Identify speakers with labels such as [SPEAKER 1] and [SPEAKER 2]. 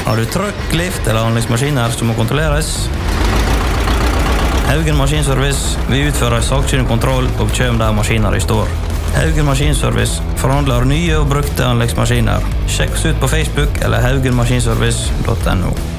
[SPEAKER 1] Har du trøkk, lift eller anleggsmaskiner som må kontrolleres? Haugen Maskinservice, vi utfører sakkyndig kontroll og kjøm der maskiner i står. Haugen Maskinservice forhandler nye og brukte anleggsmaskiner. Sjekk oss ut på Facebook eller haugenmaskinservice.no.